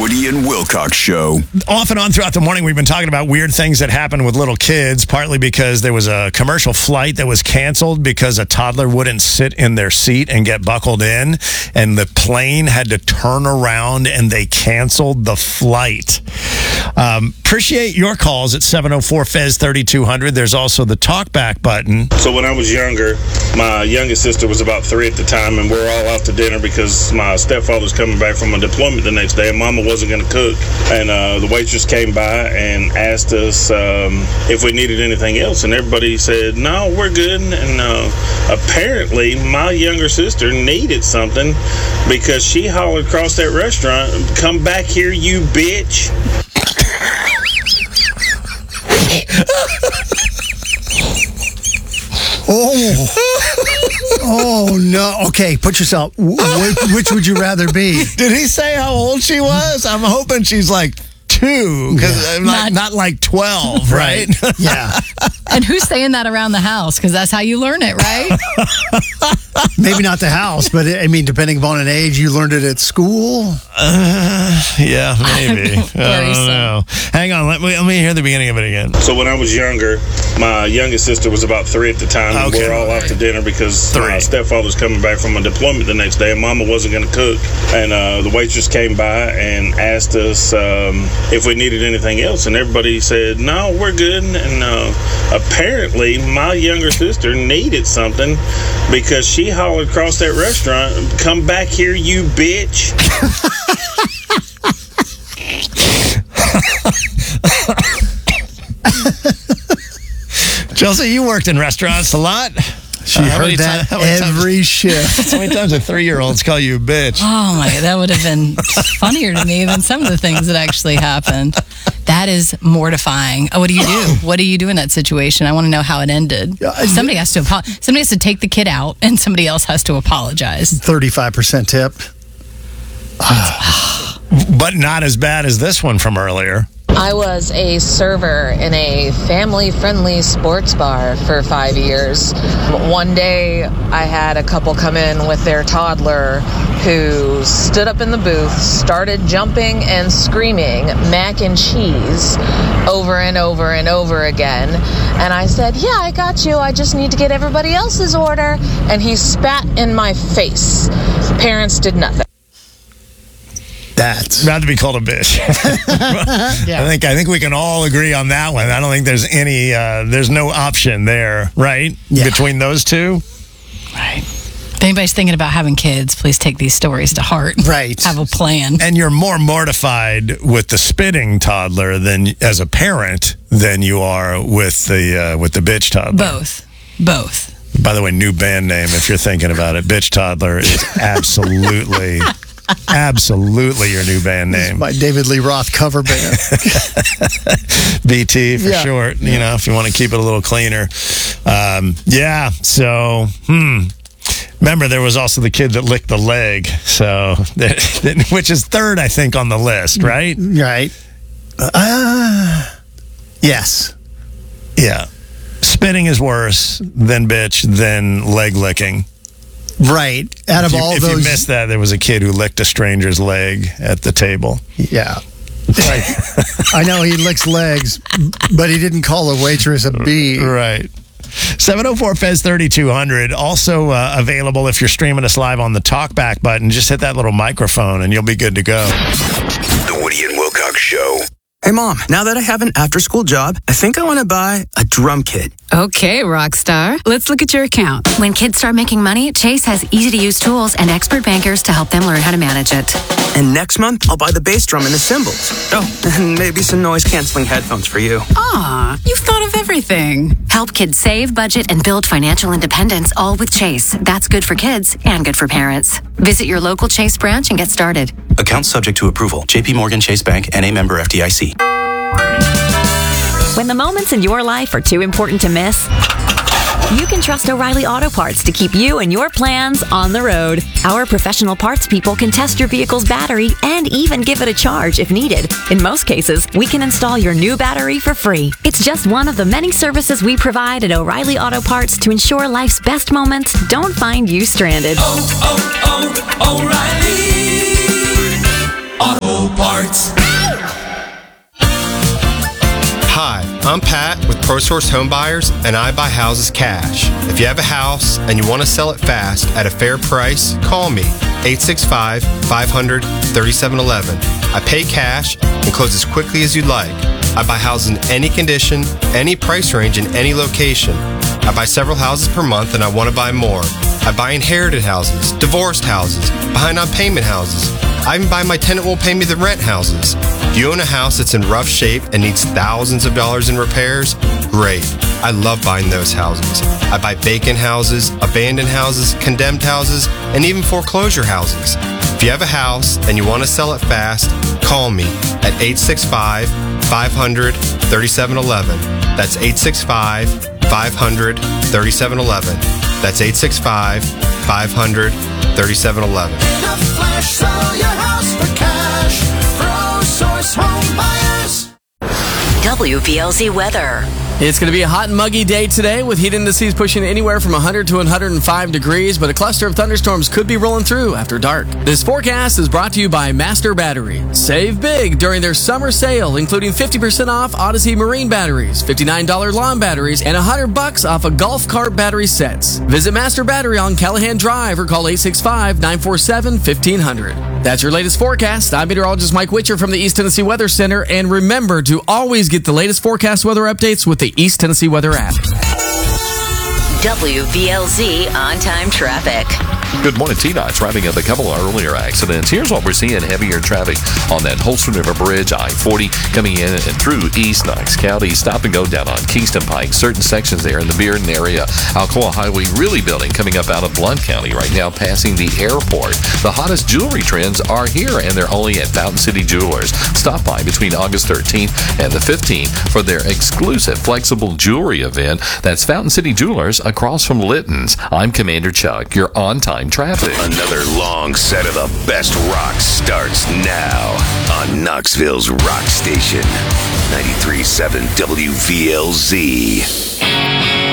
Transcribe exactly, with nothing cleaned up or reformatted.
Woody and Wilcox Show. Off and on throughout the morning, we've been talking about weird things that happen with little kids, partly because there was a commercial flight that was canceled because a toddler wouldn't sit in their seat and get buckled in, and the plane had to turn around and they canceled the flight. Um, appreciate your calls at seven oh four F E Z thirty-two hundred. There's also the talkback button. So when I was younger, my youngest sister was about three at the time, and we were all out to dinner because my stepfather's coming back from a deployment the next day, and Mama wasn't going to cook. And uh, the waitress came by and asked us um, if we needed anything else, and everybody said, no, we're good. And uh, apparently, my younger sister needed something because she hollered across that restaurant, "Come back here, you bitch." Oh, oh no! Okay, put yourself. Which, which would you rather be? Did he say how old she was? I'm hoping she's like two, because Yeah. not, not like twelve, right? Yeah. And who's saying that around the house? Because that's how you learn it, right? Maybe not the house, but I mean, depending upon an age, you learned it at school. Uh, yeah, maybe. I don't know. Hang on, let me let me hear the beginning of it again. So when I was younger, my youngest sister was about three at the time, and we Okay. were all out to dinner because Three. my stepfather's coming back from a deployment the next day, and Mama wasn't going to cook. And uh, the waitress came by and asked us um, if we needed anything else, and everybody said, no, we're good. And uh, apparently, my younger sister needed something because she hollered across that restaurant, "Come back here, you bitch." Chelsea, you worked in restaurants a lot. She Uh, how many heard that ti- how many times- every shift. How many times do three-year-olds call you a bitch? Oh my, that would have been funnier to me than some of the things that actually happened. That is mortifying. Oh, what do you do? What do you do in that situation? I want to know how it ended. Somebody has to apo- somebody has to take the kid out, and somebody else has to apologize. Thirty-five percent tip. But not as bad as this one from earlier. I was a server in a family-friendly sports bar for five years. One day, I had a couple come in with their toddler who stood up in the booth, started jumping and screaming mac and cheese over and over and over again. And I said, yeah, I got you. I just need to get everybody else's order. And he spat in my face. Parents did nothing. That's Rather be called a bitch. Yeah. I think I think we can all agree on that one. I don't think there's any uh, there's no option there, right? Yeah. Between those two. Right. If anybody's thinking about having kids, please take these stories to heart. Right. Have a plan. And you're more mortified with the spitting toddler than as a parent than you are with the uh, with the bitch toddler. Both. Both. By the way, new band name if you're thinking about it. Bitch Toddler is absolutely, absolutely your new band name. my David Lee Roth cover band. B T for Yeah. short, you know, if you want to keep it a little cleaner. Um, yeah, so, hmm. Remember, there was also the kid that licked the leg, so which is third, I think, on the list, right? Right. Uh, yes. Yeah. Spitting is worse than bitch than leg licking. Right. Out If of you, all if those. you missed that, there was a kid who licked a stranger's leg at the table. Yeah. Right. I know he licks legs, but he didn't call a waitress a bee. Right. seven oh four F E Z thirty-two hundred. Also uh, available if you're streaming us live on the talkback button. Just hit that little microphone and you'll be good to go. The Woody and Wilcox Show. Hey, Mom, now that I have an after-school job, I think I want to buy a drum kit. Okay, Rockstar. Let's look at your account. When kids start making money, Chase has easy-to-use tools and expert bankers to help them learn how to manage it. And next month, I'll buy the bass drum and the cymbals. Oh, and maybe some noise-canceling headphones for you. Aw, you've thought of everything. Help kids save, budget, and build financial independence, all with Chase. That's good for kids and good for parents. Visit your local Chase branch and get started. Account subject to approval. J P Morgan Chase Bank, N A member F D I C. When the moments in your life are too important to miss, you can trust O'Reilly Auto Parts to keep you and your plans on the road. Our professional parts people can test your vehicle's battery and even give it a charge if needed. In most cases, we can install your new battery for free. It's just one of the many services we provide at O'Reilly Auto Parts to ensure life's best moments don't find you stranded. Oh, oh, oh, O'Reilly Auto Parts. Pets. Hi, I'm Pat with ProSource Home Buyers, and I buy houses cash. If you have a house and you want to sell it fast at a fair price, call me, eight six five, five hundred, thirty-seven eleven. I pay cash and close as quickly as you'd like. I buy houses in any condition, any price range, in any location. I buy several houses per month, and I want to buy more. I buy inherited houses, divorced houses, behind on payment houses. I even buy my tenant won't pay me the rent houses. If you own a house that's in rough shape and needs thousands of dollars in repairs, great. I love buying those houses. I buy vacant houses, abandoned houses, condemned houses, and even foreclosure houses. If you have a house and you want to sell it fast, call me at eight six five, five hundred, thirty-seven eleven. That's eight six five, five hundred, thirty-seven eleven. That's eight six five, five hundred, thirty-seven eleven. Flash, sell your house for cash. ProSource Home Buyers. W V L Z weather. It's going to be a hot and muggy day today with heat indices pushing anywhere from one hundred to one hundred five degrees, but a cluster of thunderstorms could be rolling through after dark. This forecast is brought to you by Master Battery. Save big during their summer sale, including fifty percent off Odyssey Marine batteries, fifty-nine dollars lawn batteries, and one hundred bucks off of golf cart battery sets. Visit Master Battery on Callahan Drive or call eight six five, nine four seven, fifteen hundred. That's your latest forecast. I'm meteorologist Mike Witcher from the East Tennessee Weather Center, and remember to always get the latest forecast weather updates with the East Tennessee Weather app. W V L Z on-time traffic. Good morning, T DOT's wrapping up a couple of earlier accidents. Here's what we're seeing: heavier traffic on that Holston River Bridge, I forty, coming in and through East Knox County. Stop and go down on Kingston Pike. Certain sections there in the Bearden area. Alcoa Highway really building, coming up out of Blount County right now, passing the airport. The hottest jewelry trends are here, and they're only at Fountain City Jewelers. Stop by between August thirteenth and the fifteenth for their exclusive flexible jewelry event. That's Fountain City Jewelers across from Litton's. I'm Commander Chuck. You're on time traffic. Another long set of the best rock starts now on Knoxville's Rock Station, ninety-three point seven W V L Z.